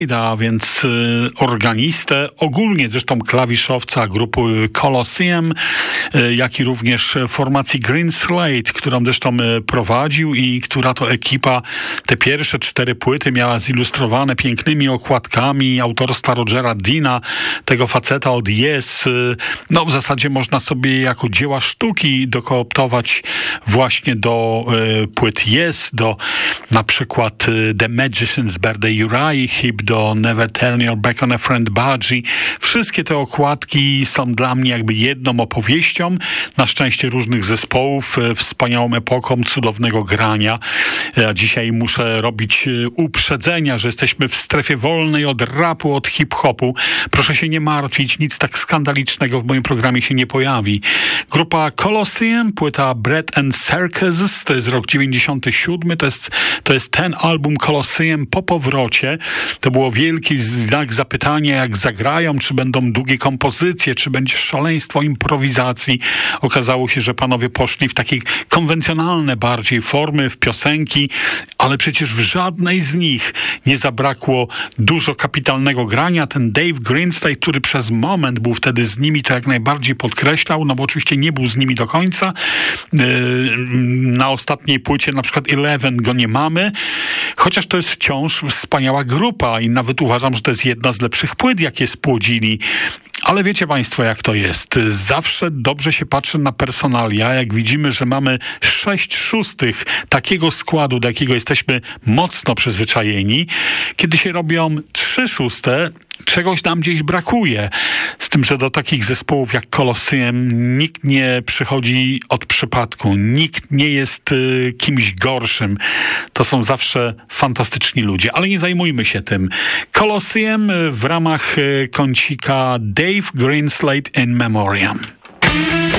a więc organistę, ogólnie zresztą klawiszowca grupy Colosseum, jak i również formacji Green Slate, którą zresztą prowadził i która to ekipa te pierwsze 4 płyty miała zilustrowane pięknymi okładkami autorstwa Rogera Deana, tego faceta od Yes. No w zasadzie można sobie jako dzieła sztuki dokooptować właśnie do płyt Yes, do na przykład The Magician's Birthday Uriah Heep, do Never Turn Your Back on a Friend Budgie. Wszystkie te okładki są dla mnie jakby jedną opowieścią, na szczęście różnych zespołów, wspaniałą epoką cudownego grania. Ja dzisiaj muszę robić uprzedzenia, że jesteśmy w strefie wolnej od rapu, od hip-hopu. Proszę się nie martwić, nic tak skandalicznego w moim programie się nie pojawi. Grupa Colosseum, płyta Bread and Circuses, to jest rok 97, to jest ten album Colosseum po powrocie. To było wielki znak zapytania, jak zagrają, czy będą długie kompozycje, czy będzie szaleństwo improwizacji. Okazało się, że panowie poszli w takie konwencjonalne bardziej formy, w piosenki, ale przecież w żadnej z nich nie zabrakło dużo kapitalnego grania. Ten Dave Greenslade, który przez moment był wtedy z nimi, to jak najbardziej podkreślał, no bo oczywiście nie był z nimi do końca. Na ostatniej płycie na przykład Eleven go nie mamy, chociaż to jest wciąż wspaniała grupa i nawet uważam, że to jest jedna z lepszych płyt, jakie spłodzili. Ale wiecie państwo, jak to jest. Zawsze dobrze się patrzy na personalia. Jak widzimy, że mamy 6/6 takiego składu, do jakiego jesteśmy mocno przyzwyczajeni. Kiedy się robią 3/6, czegoś nam gdzieś brakuje. Z tym, że do takich zespołów jak Colosseum nikt nie przychodzi od przypadku. Nikt nie jest kimś gorszym. To są zawsze fantastyczni ludzie. Ale nie zajmujmy się tym. Colosseum w ramach kącika Dave Greenslade in Memoriam.